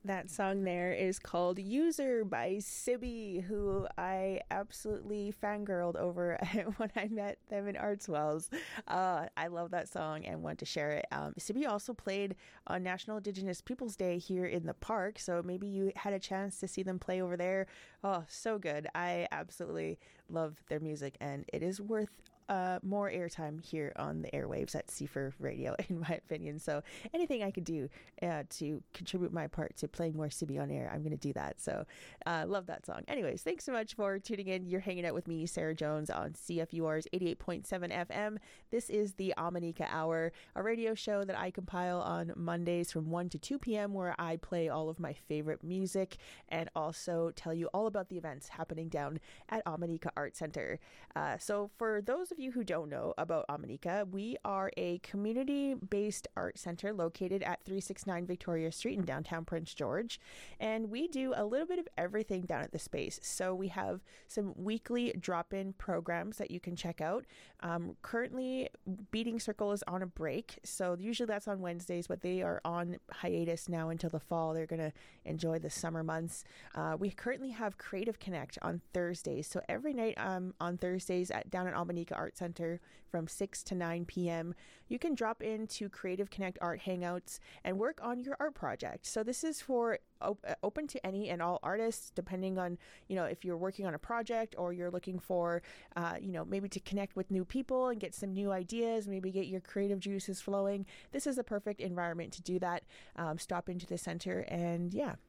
That song there is called User by Sibby, who I absolutely fangirled over when I met them in Artswells. I love that song and want to share it. Sibby also played on National Indigenous Peoples Day here in the park, so maybe you had a chance to see them play over there. Oh, so good. I absolutely love their music, and it is worth more airtime here on the airwaves at CFR Radio, in my opinion. So anything I could do to contribute my part to playing more Sibby on air, I'm going to do that. So love that song. Anyways, thanks so much for tuning in. You're hanging out with me, Sarah Jones, on CFUR's 88.7 FM. This is the Amanika Hour, a radio show that I compile on Mondays from 1 to 2 p.m. where I play all of my favorite music and also tell you all about the events happening down at Amanika Art Center. So for those of you who don't know about Amanika, we are a community-based art center located at 369 Victoria Street in downtown Prince George, and we do a little bit of everything down at the space. So we have some weekly drop-in programs that you can check out. Currently, Beating Circle is on a break, so usually that's on Wednesdays, but they are on hiatus now until the fall. They're going to enjoy the summer months. We currently have Creative Connect on Thursdays, so every night on Thursdays down at Amanika Art Center from 6 to 9 p.m. you can drop into Creative Connect Art Hangouts and work on your art project. So this is for open to any and all artists, depending on, if you're working on a project or you're looking for, maybe to connect with new people and get some new ideas, maybe get your creative juices flowing. This is the perfect environment to do that. Stop into the center and